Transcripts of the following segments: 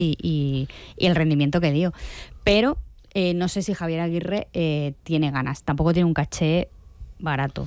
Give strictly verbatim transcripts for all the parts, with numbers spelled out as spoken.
y, y, y el rendimiento que dio. Pero eh, no sé si Javier Aguirre eh, tiene ganas. Tampoco tiene un caché barato.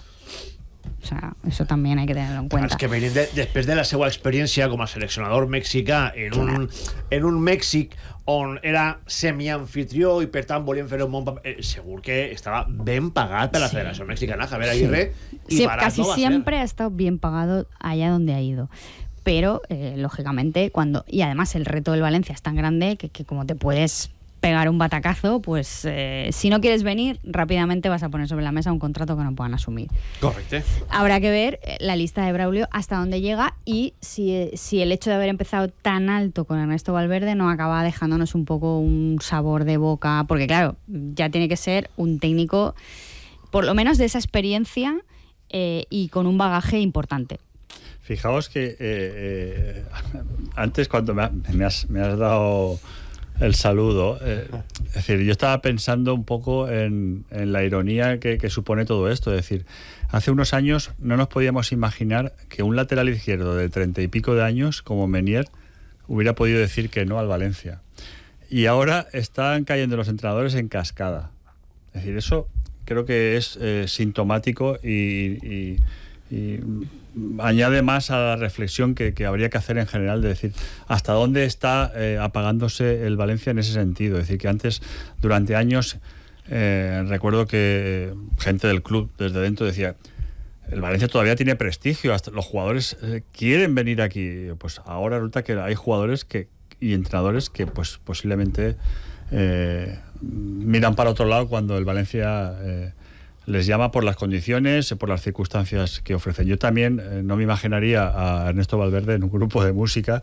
O sea, eso también hay que tenerlo en cuenta. És que venint de, després de la seva experiència com a seleccionador mexicà en un, en un Mèxic on era semianfitrió i per tant volien fer un bon paper, eh, segur que estava ben pagat per la sí. Federació Mexicana, Javier Aguirre, sí. y sí, barato casi va a siempre ser. Ha estado bien pagado allá donde ha ido. Pero, eh, lógicamente, cuando... Y además el reto del Valencia es tan grande que, que como te puedes pegar un batacazo, pues eh, si no quieres venir, rápidamente vas a poner sobre la mesa un contrato que no puedan asumir. Correcto. Habrá que ver la lista de Braulio hasta dónde llega y si, si el hecho de haber empezado tan alto con Ernesto Valverde no acaba dejándonos un poco un sabor de boca, porque claro, ya tiene que ser un técnico, por lo menos de esa experiencia eh, y con un bagaje importante. Fijaos que eh, eh, antes cuando me, me, has, me has dado el saludo, eh, es decir, yo estaba pensando un poco en, en la ironía que, que supone todo esto, es decir, hace unos años no nos podíamos imaginar que un lateral izquierdo de treinta y pico de años como Menier hubiera podido decir que no al Valencia, y ahora están cayendo los entrenadores en cascada. Es decir, eso creo que es eh, sintomático y, y, y añade más a la reflexión que, que habría que hacer en general, de decir hasta dónde está eh, apagándose el Valencia en ese sentido. Es decir, que antes, durante años, eh, recuerdo que gente del club desde dentro decía: el Valencia todavía tiene prestigio, hasta los jugadores eh, quieren venir aquí. Pues ahora resulta que hay jugadores que y entrenadores que pues posiblemente eh, miran para otro lado cuando el Valencia eh, les llama por las condiciones, por las circunstancias que ofrecen. Yo también eh, no me imaginaría a Ernesto Valverde en un grupo de música,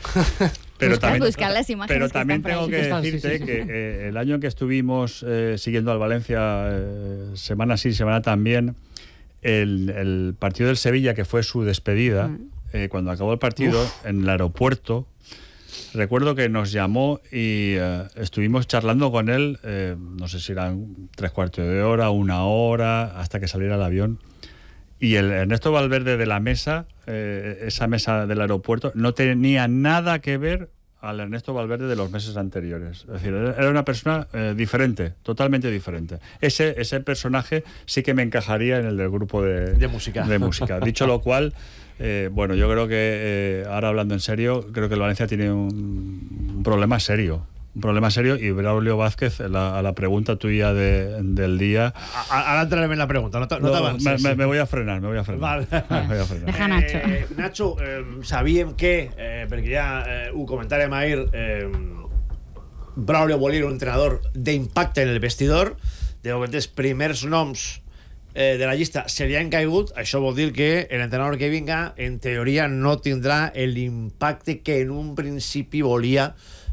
pero buscar, también, buscar las imágenes pero que también están tengo por que ahí. decirte Sí, sí, sí. que eh, el año que estuvimos eh, siguiendo al Valencia, eh, semana sí, semana también, el, el partido del Sevilla, que fue su despedida, Mm. eh, cuando acabó el partido, Uf. en el aeropuerto, recuerdo que nos llamó y eh, estuvimos charlando con él, eh, no sé si eran tres cuartos de hora, una hora, hasta que saliera el avión. Y el Ernesto Valverde de la mesa, eh, esa mesa del aeropuerto, no tenía nada que ver al Ernesto Valverde de los meses anteriores. Es decir, era una persona eh, diferente, totalmente diferente. Ese, ese personaje sí que me encajaría en el del grupo de, de música. De música. Dicho lo cual, eh, bueno, yo creo que, eh, ahora hablando en serio, creo que el Valencia tiene un, un problema serio. Un problema serio, y Braulio Vázquez, la, a la pregunta tuya de, del día... Ahora entrarem en la pregunta, no t'avances. No, me, me voy a frenar, me voy a frenar. Vale. Me voy a frenar. Deja Nacho. Eh, Nacho, eh, sabíem que, eh, perquè ja eh, ho comentàrem ahir, eh, Braulio volia un entrenador d'impacte en el vestidor. De moment, els primers noms eh, de la llista se li han caigut. Això vol dir que l'entrenador que vinga, en teoria, no tindrà l'impacte que en un principi volia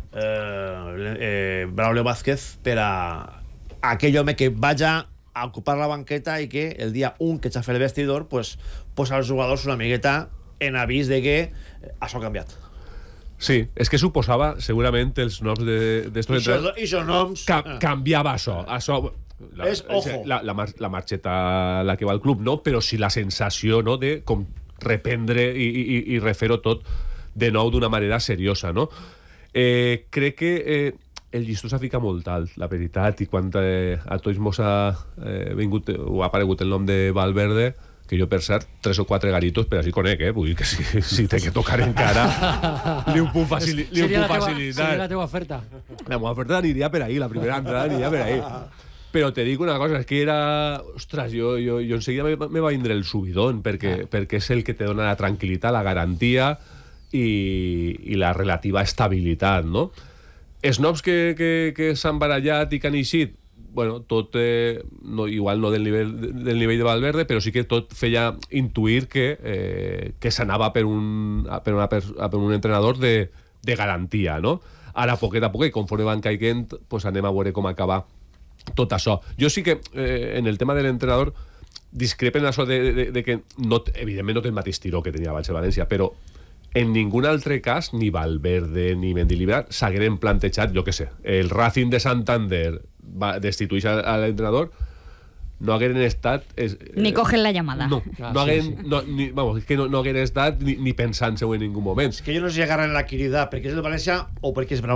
eh, eh, Braulio Vázquez per a aquell home que vaja a ocupar la banqueta i que el dia un que xafa el vestidor pues, posa als jugadors una miqueta en avís de que això ha canviat. Sí, és que suposava segurament els noms d'estos entrenadors I això noms ca canviava això, això la, és ojo la, la, mar la marxeta la que va al club, no? Però sí la sensació, no?, de com reprendre i, i, i refer-ho tot de nou d'una manera seriosa, no? Eh, crec que eh, el llistó s'ha ficat molt alt, la veritat, i quan eh, a tots mos ha eh, vingut o ha aparegut el nom de Valverde, que jo, per cert, tres o quatre garitos, però així conec, eh? Vull dir que si, si té que tocar encara, li ho puc, facili li ho puc facilitar. Seria la teva oferta. La meva oferta aniria per ahí, la primera entrada aniria per ahí. Però te dic una cosa, és que era... Ostres, jo, jo, jo enseguida me, me va vindre el subidón, perquè, ah. perquè és el que te dona la tranquil·litat, la garantia i, i la relativa estabilitat, no? Els noms que, que, que s'han barallat i que han eixit, bueno, tot, eh, no, igual no del nivell, del nivell de Valverde, però sí que tot feia intuir que, eh, que s'anava per un, per, una, per un entrenador de, de garantia, no? Ara, poquet a poquet, conforme van caiguent, pues anem a veure com acaba tot això. Jo sí que, eh, en el tema de l'entrenador, discrepen això de, de, de que, no, evidentment, no té el mateix tiró que tenia abans el València, però en ningú altre cas, ni Valverde ni Mendilibar s'hagueren plantejat, jo què sé, el Racing de Santander va, destitueix a, a l'entrenador no hagueren estat... És, Ni cogen la llamada. No, Ah, no sí, hagueren, sí. no, ni, vamos, és que no, no hagueren estat ni, ni pensant-se en ningú moment. Que jo no sé si agarren la Quirida perquè és del València o perquè és Braulio